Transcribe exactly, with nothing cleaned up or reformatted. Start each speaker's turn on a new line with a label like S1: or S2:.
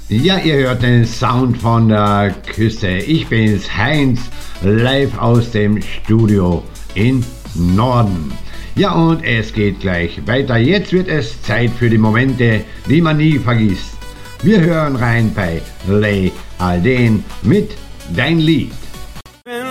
S1: Ja, ihr hört den Sound von der Küste. Ich bin's, Heinz, live aus dem Studio in Norden. Ja, und es geht gleich weiter. Jetzt wird es Zeit für die Momente, die man nie vergisst. Wir hören rein bei Lay Alden mit Dein Lied.